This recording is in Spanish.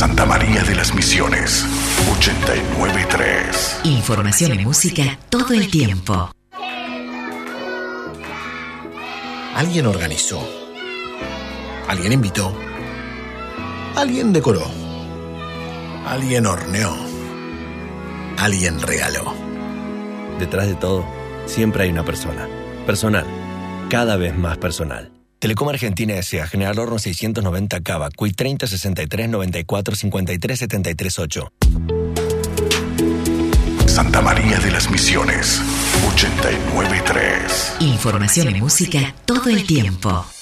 Santa María de las Misiones, 89.3. Información y música todo el tiempo. Alguien organizó. Alguien invitó. Alguien decoró. Alguien horneó. Alguien regaló. Detrás de todo, siempre hay una persona. Personal. Cada vez más personal. Telecom Argentina S.A. General Horno 690 Cava. CUI 30 63 94 53 73 8. Santa María de las Misiones, 89.3. Información y música todo el tiempo.